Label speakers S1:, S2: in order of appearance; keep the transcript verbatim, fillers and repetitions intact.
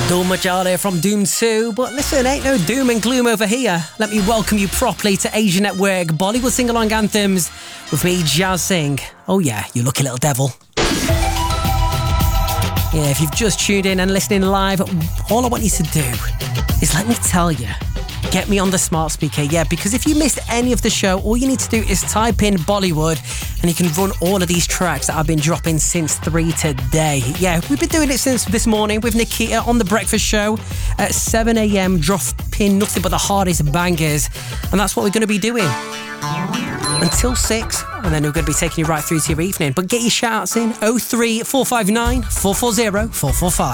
S1: Doom Majale from Doom two, but listen, ain't no doom and gloom over here. Let me welcome you properly to Asia Network Bollywood sing-along anthems with me, Jazz Singh. Oh yeah, you lucky little devil. Yeah, if you've just tuned in and listening live, all I want you to do is let me tell you, get me on the smart speaker, yeah, because if you missed any of the show, all you need to do is type in Bollywood and you can run all of these tracks that I've been dropping since three today. Yeah, we've been doing it since this morning with Nikita on The Breakfast Show at seven a.m, dropping nothing but the hardest bangers, and that's what we're going to be doing until six, and then we're going to be taking you right through to your evening. But get your shouts in, oh three four five nine, four four zero, four four five.